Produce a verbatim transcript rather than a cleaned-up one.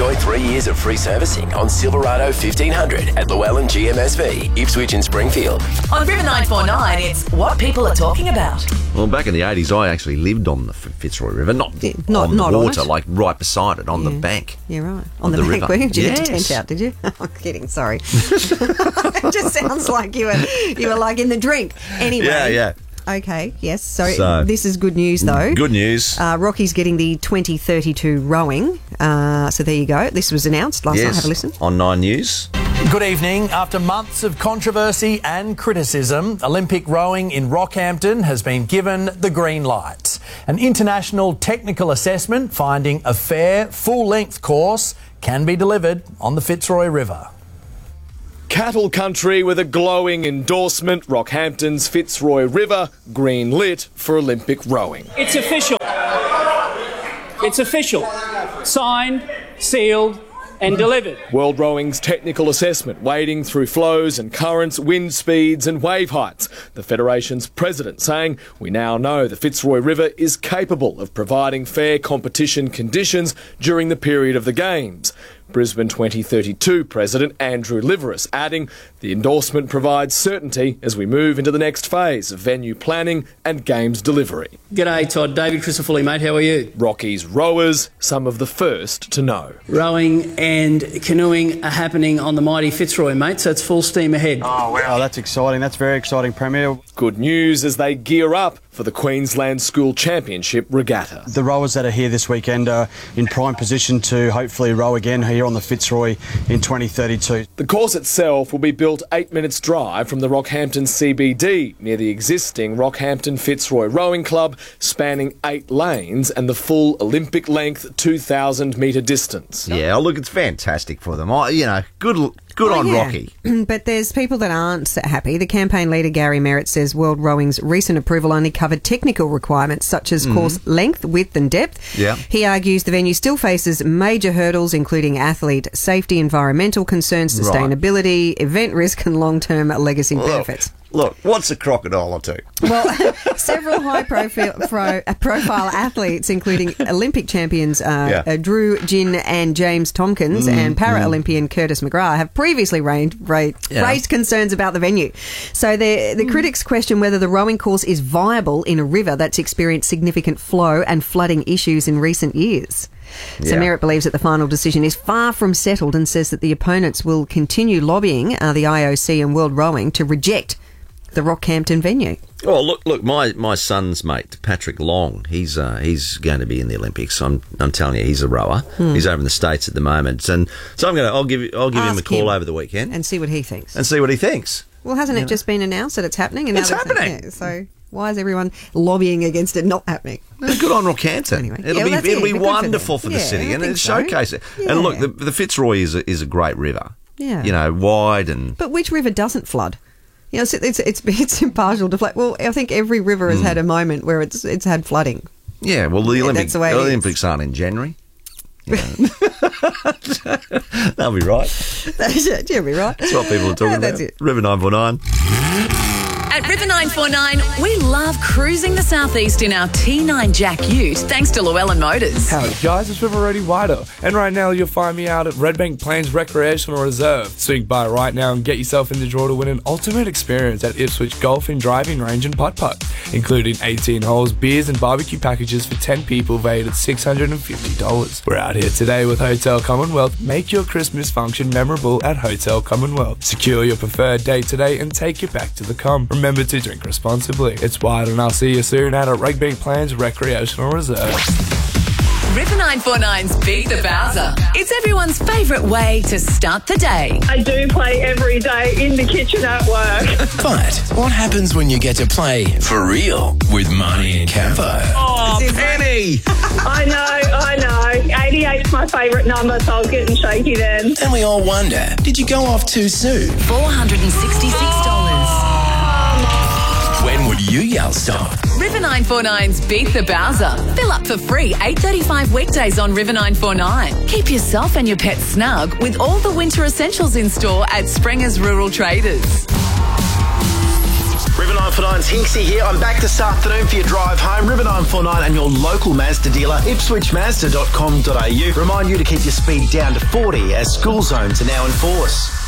Enjoy three years of free servicing on Silverado fifteen hundred at Llewellyn G M S V, Ipswich and Springfield. On River nine four nine, it's what people are talking about. Well, back in the eighties, I actually lived on the Fitzroy River, not, Yeah, not- on not the on water, it. like right beside it, on Yeah. the bank. Yeah, right. On Of the, the bank, river. were you? Did you Yes. get your tent out, did you? I'm kidding, sorry. It just sounds like you were, you were like in the drink. Anyway. Yeah, yeah. Okay, yes. So, So- this is good news, though. Good news. Uh, Rocky's getting the twenty thirty-two rowing. Uh, so there you go. This was announced last night. yes, Have a listen. on Nine News. Good evening. After months of controversy and criticism, Olympic rowing in Rockhampton has been given the green light. An international technical assessment finding a fair, full-length course can be delivered on the Fitzroy River. Cattle country with a glowing endorsement, Rockhampton's Fitzroy River, green lit for Olympic rowing. It's official. It's official. Signed, sealed, and delivered. World Rowing's technical assessment, wading through flows and currents, wind speeds and wave heights. The Federation's president saying, "We now know the Fitzroy River is capable of providing fair competition conditions during the period of the Games." Brisbane twenty thirty-two President Andrew Liveris adding, "The endorsement provides certainty as we move into the next phase of venue planning and Games delivery." G'day, Todd. David Christopherly, mate. How are you? Rocky's rowers, some of the first to know. Rowing and canoeing are happening on the mighty Fitzroy, mate, so it's full steam ahead. Oh, wow, that's exciting. That's very exciting, Premier. Good news as they gear up for the Queensland School Championship Regatta. The rowers that are here this weekend are in prime position to hopefully row again here on the Fitzroy in twenty thirty-two. The course itself will be built eight minutes drive from the Rockhampton C B D near the existing Rockhampton Fitzroy Rowing Club, spanning eight lanes and the full Olympic length two thousand metre distance. Yeah, look, it's fantastic for them. I, you know, good good Oh, on yeah. Rocky. But there's people that aren't happy. The campaign leader, Gary Merritt, says World Rowing's recent approval only covered technical requirements such as course length, width and depth. Yeah. He argues the venue still faces major hurdles, including athlete safety, environmental concerns, Right. sustainability, event risk and long-term legacy benefits. Look, what's a crocodile or two? Well, several high-profile pro, uh, profile athletes, including Olympic champions uh, Yeah. uh, Drew Ginn and James Tompkins and Para-Olympian Curtis McGrath, have previously raised, raised, Yeah. raised concerns about the venue. So the, the critics question whether the rowing course is viable in a river that's experienced significant flow and flooding issues in recent years. So Yeah. Merritt believes that the final decision is far from settled and says that the opponents will continue lobbying uh, the I O C and World Rowing to reject the Rockhampton venue. Oh, look, look, my, my son's mate, Patrick Long, he's uh, he's going to be in the Olympics. I'm I'm telling you, he's a rower. He's over in the States at the moment. And so I'm going to, I'll give I'll give him a Ask call him over the weekend and see what he thinks. and see what he thinks. Well, hasn't it just been announced that it's happening? And It's now that's- happening. yeah, so why is everyone lobbying against it not happening? Good on Rockhampton. Anyway, it'll yeah, well, be that's it'll it. be Good for them. wonderful for, the Yeah, city, I and think it so. showcase it. Yeah. And look, the, the Fitzroy is a, is a great river. Yeah. You know, wide and But which river doesn't flood? You know, it's it's it's, it's impartial to flood. Well, I think every river has had a moment where it's it's had flooding. yeah. Well, the Olympic, that's the way it the is. Olympics aren't in January. You know. That'll be right. You'll be right. That's what people are talking Yeah, about. that's it. River nine four nine. At River nine four nine, we love cruising the southeast in our T nine Jack Ute, thanks to Llewellyn Motors. Howdy guys, it's River Roadie Wido, and right now you'll find me out at Redbank Plains Recreational Reserve. Swing by right now and get yourself in the draw to win an ultimate experience at Ipswich Golf and Driving Range and Putt Putt, including eighteen holes, beers and barbecue packages for ten people valued at six hundred fifty dollars. We're out here today with Hotel Commonwealth. Make your Christmas function memorable at Hotel Commonwealth. Secure your preferred date today and take it back to the com. Remember to drink responsibly. It's Wild, and I'll see you soon out at Redbank Plains Recreational Reserve. River nine four nine's Beat the Bowser. It's everyone's favourite way to start the day. I do play every day in the kitchen at work. But what happens when you get to play for real with Marnie and Campo? Oh, Penny! I know, I know. eighty-eight's my favourite number, so I was getting shaky then. And we all wonder, did you go off too soon? four hundred sixty-six dollars. When would you yell stop? River nine four nine's Beat the Bowser. Fill up for free eight thirty-five weekdays on River nine four nine. Keep yourself and your pet snug with all the winter essentials in store at Springer's Rural Traders. River nine forty-nine's Hinksy here. I'm back this afternoon for your drive home. River nine forty-nine and your local Mazda dealer, ipswich mazda dot com dot a u. Remind you to keep your speed down to forty as school zones are now in force.